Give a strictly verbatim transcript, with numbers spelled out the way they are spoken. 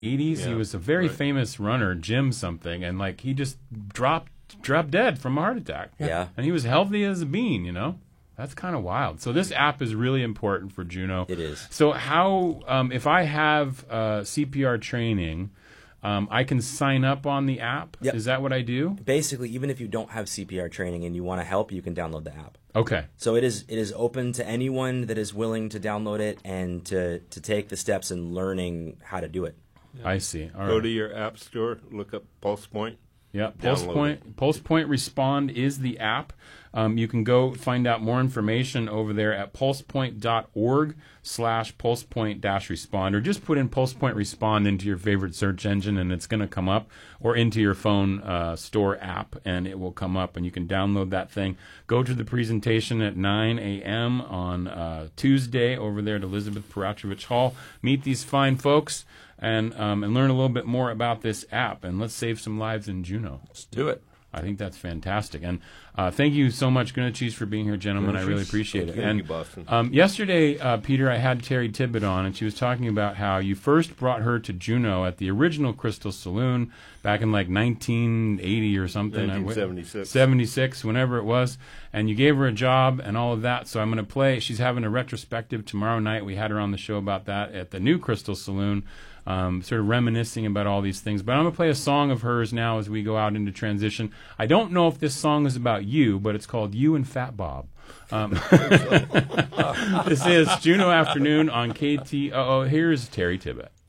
eighties. Yeah, He was a very right. famous runner, Jim something, and like he just dropped dropped dead from a heart attack. Yeah. And he was healthy as a bean, you know? That's kind of wild. So this app is really important for Juno. It is. So how, um, if I have uh, C P R training, um, I can sign up on the app? Yep. Is that what I do? Basically, even if you don't have C P R training and you want to help, you can download the app. Okay. So it is it is open to anyone that is willing to download it and to, to take the steps in learning how to do it. I see. All Go right. to your app store, look up Pulse Point. Yeah, Pulse Download Point, Pulse Point Respond is the app. Um, you can go find out more information over there at pulsepoint.org slash pulsepoint dash respond, or just put in Pulse Point Respond into your favorite search engine and it's going to come up, or into your phone uh, store app and it will come up and you can download that thing. Go to the presentation at nine a.m. on uh, Tuesday over there at Elizabeth Peratrovich Hall. Meet these fine folks and um, and learn a little bit more about this app, and let's save some lives in Juneau. Let's do it. I think that's fantastic. And uh, thank you so much, Guna Cheese, for being here, gentlemen. I really appreciate it. Thank and you, Boston. Um, yesterday, uh, Peter, I had Terry Tibbett on, and she was talking about how you first brought her to Juneau at the original Crystal Saloon back in like nineteen eighty or something. nineteen seventy-six. seventy-six, whenever it was. And you gave her a job and all of that. So I'm going to play. She's having a retrospective tomorrow night. We had her on the show about that at the new Crystal Saloon. Um, sort of reminiscing about all these things. But I'm going to play a song of hers now as we go out into transition. I don't know if this song is about you, but it's called You and Fat Bob. Um, this is Juneau Afternoon on K T O O. Here's Terry Tibbett.